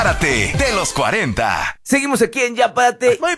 Párate de los 40. Seguimos aquí en Ya Párate. Muy.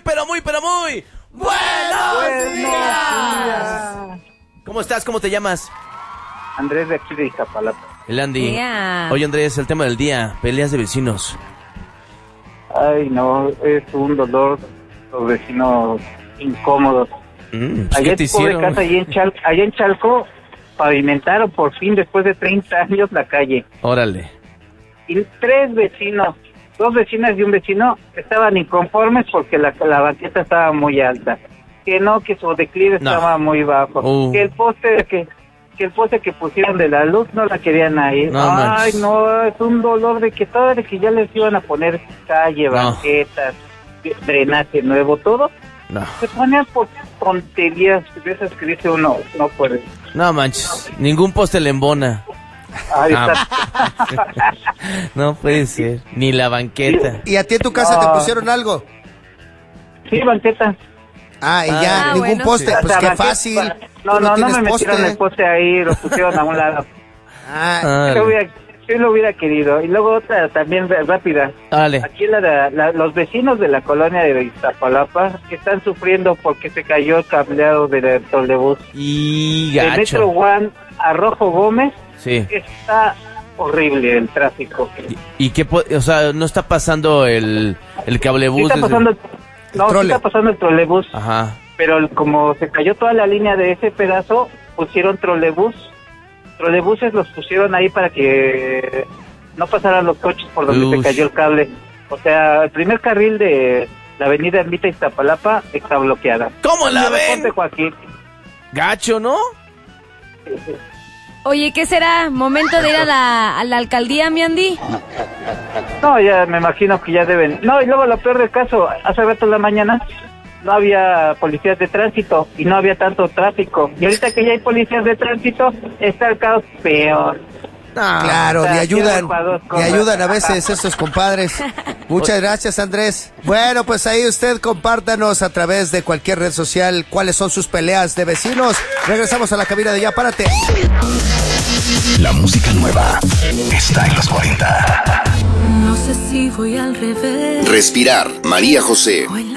¡Buenos días! ¿Cómo estás? ¿Cómo te llamas? Andrés de aquí de Iztapalapa. El Andy. Yeah. Oye, Andrés, el tema del día, peleas de vecinos. Ay, no, es un dolor, los vecinos incómodos. Pues, Allá ¿qué te en pobre hicieron? casa, allá en Chalco, pavimentaron por fin, después de 30 años, la calle. Órale. Y 3 vecinos, 2 vecinas y un vecino, estaban inconformes porque la banqueta estaba muy alta. Que no, que su declive No. estaba muy bajo. Que el poste que el poste que pusieron de la luz no la querían ahí. No Ay, manches. no, es un dolor de que todo de que ya les iban a poner calle, No. banquetas, drenaje nuevo, todo. No. Se ponían por tonterías de esas que dice uno, no puede. No manches, ningún poste le embona. Ay, No puede ser, ni la banqueta. ¿Y a ti en tu casa te pusieron algo? Sí, banqueta. Y ya, ningún bueno. poste, O pues sea, qué banqueta. fácil. No, Tú no tienes me metieron el poste ahí, lo pusieron a un lado. Órale. Sí lo hubiera querido. Y luego otra también rápida. Órale. Aquí los vecinos de la colonia de Iztapalapa están sufriendo porque se cayó el cableado del trolebús. Y El Metro gacho. One a Rojo Gómez Sí. está horrible el tráfico. ¿Y qué? O sea, no está pasando el Sí cablebús. está pasando, sí trole. está pasando el trolebús, Ajá. pero como se cayó toda la línea de ese pedazo, pusieron trolebús. Trolebuses los pusieron ahí para que no pasaran los coches por donde Ush. se cayó el cable. O sea, el primer carril de la avenida Ermita Iztapalapa está bloqueada. ¿Cómo la ven? Ponte, Joaquín. Gacho, ¿no? Oye, ¿qué será? ¿Momento de ir a la alcaldía, mi Andy? No, ya me imagino que ya deben. No, y luego lo peor del caso, hace rato en la mañana no había policías de tránsito y no había tanto tráfico. Y ahorita que ya hay policías de tránsito, está el caos peor. Claro, O sea, ni ayudan, sirve para dos ni cosas. ayudan a veces estos compadres. Muchas gracias, Andrés. Bueno, pues ahí usted compártanos a través de cualquier red social cuáles son sus peleas de vecinos. Regresamos a la cabina de Ya Párate. La música nueva está en los 40. No sé si voy al revés. Respirar, María José. O en